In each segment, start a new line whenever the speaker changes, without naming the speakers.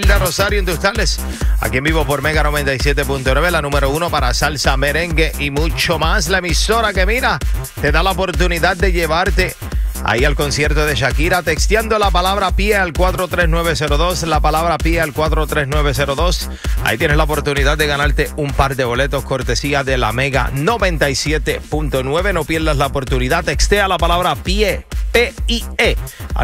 Rosario Industriales, aquí en vivo por Mega 97.9, la número 1 para salsa, merengue y mucho más. La emisora que mira, te da la oportunidad de llevarte ahí al concierto de Shakira, texteando la palabra pie al 43902, la palabra pie al 43902. Ahí tienes la oportunidad de ganarte un par de boletos cortesía de la Mega 97.9. No pierdas la oportunidad, textea la palabra pie, P-I-E, al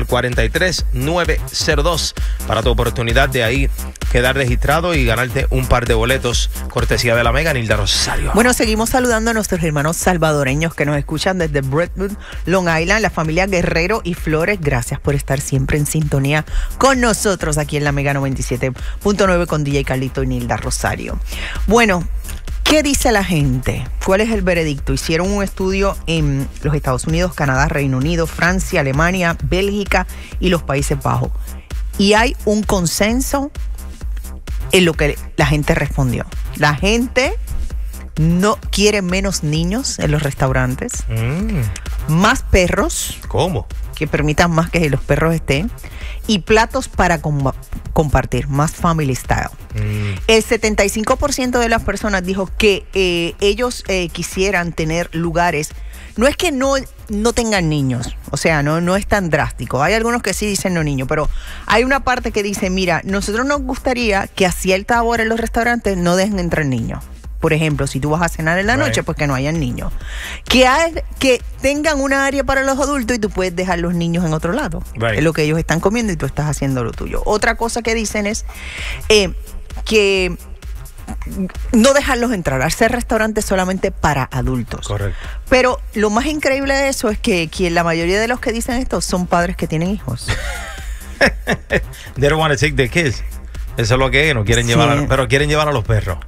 43902 para tu oportunidad de ahí quedar registrado y ganarte un par de boletos cortesía de la Mega. Nilda Rosario.
Bueno, seguimos saludando a nuestros hermanos salvadoreños que nos escuchan desde Brentwood, Long Island, la familia Guerrero y Flores. Gracias por estar siempre en sintonía con nosotros aquí en la Mega 97.9 con DJ Carlito y Nilda Rosario. Bueno, ¿qué dice la gente? ¿Cuál es el veredicto? Hicieron un estudio en los Estados Unidos, Canadá, Reino Unido, Francia, Alemania, Bélgica y los Países Bajos. Y hay un consenso en lo que la gente respondió. La gente no quiere menos niños en los restaurantes, más perros.
¿Cómo?
Que permitan más que los perros estén, y platos para compartir, más family style. El 75% de las personas dijo que ellos quisieran tener lugares. No es que no tengan niños, o sea, no es tan drástico. Hay algunos que sí dicen no niños, pero hay una parte que dice, mira, nosotros nos gustaría que a cierta hora en los restaurantes no dejen entrar niños. Por ejemplo, si tú vas a cenar en la noche, pues que no hayan niños. Que tengan una área para los adultos y tú puedes dejar los niños en otro lado. Es lo que ellos están comiendo y tú estás haciendo lo tuyo. Otra cosa que dicen es que no dejarlos entrar, hacer restaurantes solamente para adultos.
Correcto.
Pero lo más increíble de eso es que la mayoría de los que dicen esto son padres que tienen hijos.
They don't want to take the kids. Eso es lo que es, no quieren llevar, pero quieren llevar a los perros.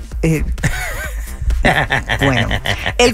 Bueno, el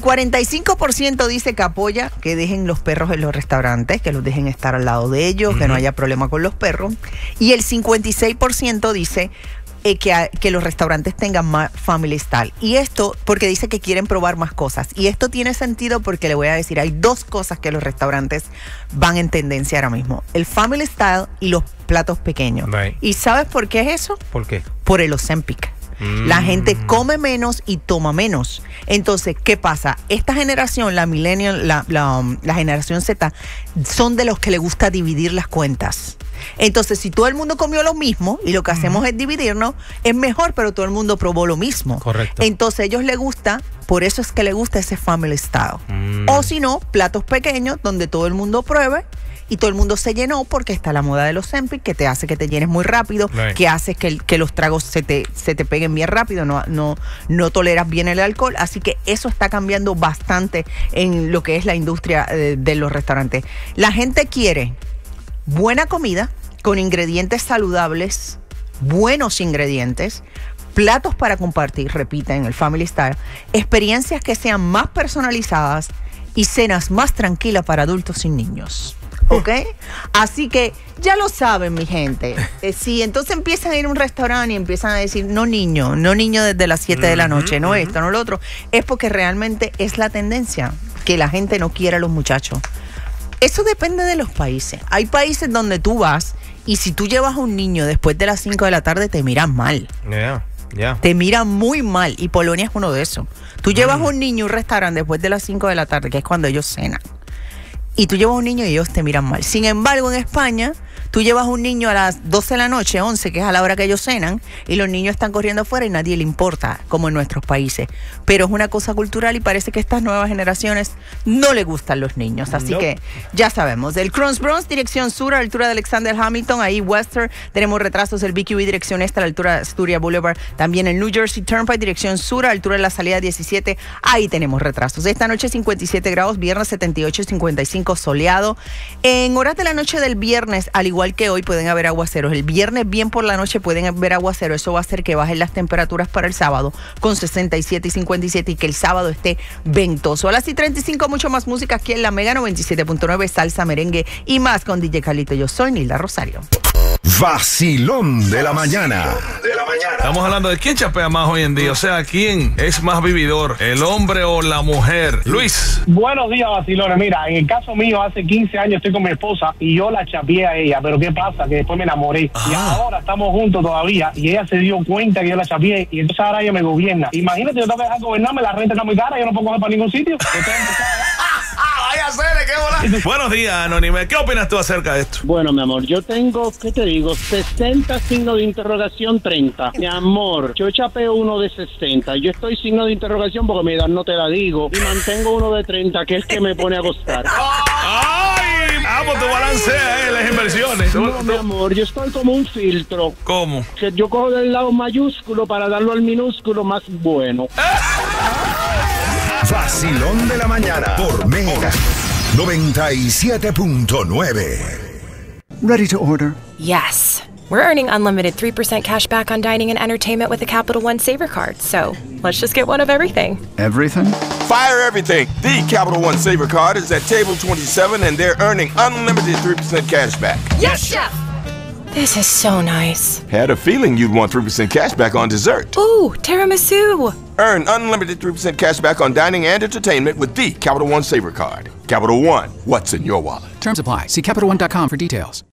45% dice que apoya que dejen los perros en los restaurantes, que los dejen estar al lado de ellos, que no haya problema con los perros. Y el 56% dice que los restaurantes tengan más family style. Y esto porque dice que quieren probar más cosas. Y esto tiene sentido porque le voy a decir, hay dos cosas que los restaurantes van en tendencia ahora mismo. El family style y los platos pequeños. ¿Y sabes por qué es eso?
¿Por qué?
Por el Ozempic. La gente come menos y toma menos. Entonces, ¿qué pasa? Esta generación, la millennial, la generación Z, son de los que le gusta dividir las cuentas. Entonces, si todo el mundo comió lo mismo y lo que hacemos es dividirnos, es mejor, pero todo el mundo probó lo mismo.
Correcto.
Entonces, a ellos les gusta, por eso es que les gusta ese family style. O si no, platos pequeños donde todo el mundo pruebe. Y todo el mundo se llenó porque está la moda de los Ozempic, que te hace que te llenes muy rápido, que hace que los tragos se te peguen bien rápido, no toleras bien el alcohol. Así que eso está cambiando bastante en lo que es la industria de los restaurantes. La gente quiere buena comida con ingredientes saludables, buenos ingredientes, platos para compartir, repiten, el family style, experiencias que sean más personalizadas y cenas más tranquilas para adultos y niños. ¿Ok? Así que ya lo saben, mi gente. Si entonces empiezan a ir a un restaurante y empiezan a decir no niño desde las 7 de la noche, no esto, no lo otro, es porque realmente es la tendencia que la gente no quiere a los muchachos. Eso depende de los países. Hay países donde tú vas y si tú llevas a un niño después de las 5 de la tarde te miran mal. Te miran muy mal y Polonia es uno de esos. Tú llevas a un niño a un restaurante después de las 5 de la tarde, que es cuando ellos cenan. Y tú llevas a un niño y ellos te miran mal. Sin embargo, en España, tú llevas a un niño a las 12 de la noche, 11, que es a la hora que ellos cenan, y los niños están corriendo afuera y nadie le importa, como en nuestros países. Pero es una cosa cultural y parece que a estas nuevas generaciones no le gustan los niños. Así que ya sabemos. Del Cross Bronx, dirección sur, a la altura de Alexander Hamilton, ahí Western, tenemos retrasos. El BQE, dirección este, a la altura de Astoria Boulevard. También el New Jersey Turnpike, dirección sur, a la altura de la salida 17, ahí tenemos retrasos. Esta noche 57 grados, viernes 78 y 55 soleado. En horas de la noche del viernes, al igual que hoy, pueden haber aguaceros. El viernes bien por la noche pueden haber aguaceros. Eso va a hacer que bajen las temperaturas para el sábado con 67 y 57 y que el sábado esté ventoso. A las 35 mucho más música aquí en la Mega 97.9, salsa, merengue y más con DJ Carlito. Yo soy Nilda Rosario.
Vacilón de la mañana.
Estamos hablando de quién chapea más hoy en día. O sea, quién es más vividor, el hombre o la mujer. Luis.
Buenos días, vacilones. Mira, en el caso mío, hace 15 años estoy con mi esposa y yo la chapeé a ella. Pero ¿qué pasa? Que después me enamoré. Y ahora estamos juntos todavía y ella se dio cuenta que yo la chapeé y entonces ahora ella me gobierna. Imagínate, yo tengo que dejar gobernarme, la renta está muy cara, yo no puedo coger para ningún sitio.
Vaya Cere, qué bola.
Buenos días, Anónime. ¿Qué opinas tú acerca de esto?
Bueno, mi amor, yo tengo, ¿qué te digo? 60 signos de interrogación, 30. Mi amor, yo chapeo uno de 60. Yo estoy signo de interrogación porque mi edad no te la digo. Y mantengo uno de 30, que es que me pone a costar.
¡Ay! Pues tú balanceas las inversiones.
No, mi amor, yo estoy como un filtro.
¿Cómo?
Que yo cojo del lado mayúsculo para darlo al minúsculo más bueno.
Vacilón de la mañana por Mega 97.9.
Ready to order?
Yes. We're earning unlimited 3% cash back on dining and entertainment with the Capital One Saver Card. So let's just get one of everything.
Everything?
Fire everything. The Capital One Saver Card is at table 27 and they're earning unlimited 3% cash back.
Yes, Chef! This is so nice.
Had a feeling you'd want 3% cash back on dessert.
Ooh, tiramisu!
Earn unlimited 3% cash back on dining and entertainment with the Capital One Saver Card. Capital One, what's in your wallet?
Terms apply. See CapitalOne.com for details.